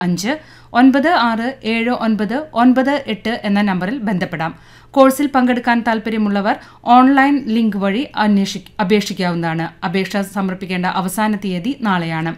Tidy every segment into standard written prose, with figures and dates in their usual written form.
5967998 എന്ന നമ്പറിൽ ബന്ധപ്പെടാം. കോഴ്സിൽ പങ്കെടുക്കാൻ താൽപ്പര്യമുള്ളവർ ഓൺലൈൻ ലിങ്ക് വഴി അപേക്ഷിക്കാവുന്നതാണ്. അപേക്ഷ സമർപ്പിക്കേണ്ട അവസാന തീയതി നാളെയാണ്.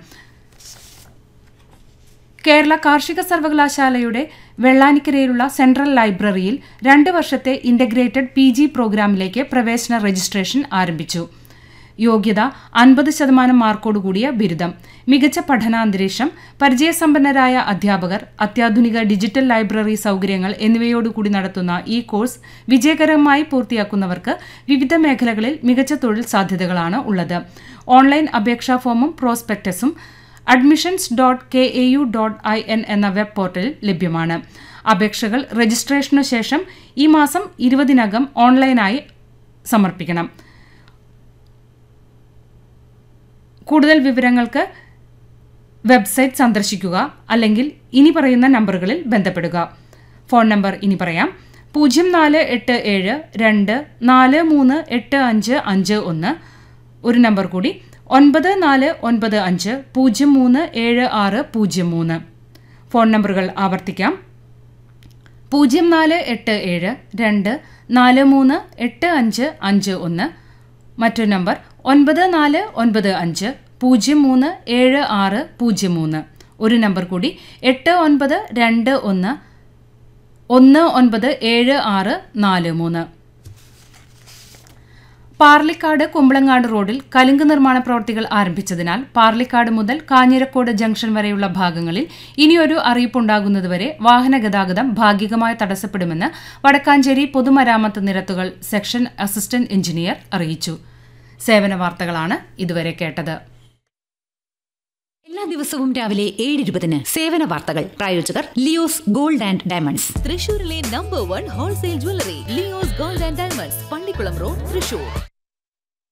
കേരള കാർഷിക സർവകലാശാലയുടെ വെള്ളാനിക്കരയിലുള്ള സെൻട്രൽ ലൈബ്രറിയിൽ 2 വർഷത്തെ ഇന്റഗ്രേറ്റഡ് PG പ്രോഗ്രാമിലേക്ക് പ്രവേശന രജിസ്ട്രേഷൻ ആരംഭിച്ചു. യോഗ്യത 50% മാർക്കോടുകൂടിയ ബിരുദം, മികച്ച പഠനാന്തരീക്ഷം, പരിചയസമ്പന്നരായ അധ്യാപകർ, അത്യാധുനിക ഡിജിറ്റൽ ലൈബ്രറി സൗകര്യങ്ങൾ എന്നിവയോടുകൂടി നടത്തുന്ന ഈ കോഴ്സ് വിജയകരമായി പൂർത്തിയാക്കുന്നവർക്ക് വിവിധ മേഖലകളിൽ മികച്ച തൊഴിൽ സാധ്യതകളാണ് ഉള്ളത്. ഓൺലൈൻ അപേക്ഷാ ഫോമും പ്രോസ്പെക്ടസും admissions.kau.in എന്ന വെബ് പോർട്ടലിൽ ലഭ്യമാണ്. അപേക്ഷകൾ രജിസ്ട്രേഷനു ശേഷം ഈ മാസം 20-നകം ഓൺലൈനായി സമർപ്പിക്കണം. കൂടുതൽ വിവരങ്ങൾക്ക് വെബ്സൈറ്റ് സന്ദർശിക്കുക അല്ലെങ്കിൽ ഇനി പറയുന്ന നമ്പറുകളിൽ ബന്ധപ്പെടുക. ഫോൺ നമ്പർ ഇനി പറയാം: 048724385551. ഒരു നമ്പർ കൂടി 9495037603. ഫോൺ നമ്പറുകൾ ആവർത്തിക്കാം: 048724385551. മറ്റൊരു നമ്പർ 9495037603. ഒരു നമ്പർ കൂടി 8921197643. പാർലിക്കാട് കുമ്പളങ്ങാട് റോഡിൽ കലുങ്ക് നിർമ്മാണ പ്രവൃത്തികൾ ആരംഭിച്ചതിനാൽ പാർലിക്കാട് മുതൽ കാഞ്ഞിരക്കോട് ജംഗ്ഷൻ വരെയുള്ള ഭാഗങ്ങളിൽ ഇനിയൊരു അറിയിപ്പുണ്ടാകുന്നതുവരെ വാഹന ഗതാഗതം ഭാഗികമായി തടസ്സപ്പെടുമെന്ന് വടക്കാഞ്ചേരി പൊതുമരാമത്ത് നിരത്തുകൾ സെക്ഷൻ അസിസ്റ്റന്റ് എഞ്ചിനീയർ അറിയിച്ചു. സേവന വാർത്തകളാണ് ഇതുവരെ കേട്ടത്. എല്ലാ ദിവസവും രാവിലെ 7:20 സേവന വാർത്തകൾ. പ്രായോജകർ ലിയോസ് ഗോൾഡ് ആൻഡ് ഡയമണ്ട്സ്, തൃശൂരിലെ number 1 wholesale jewellery Leo's gold and diamonds, Pallikkulam road, Thrissur.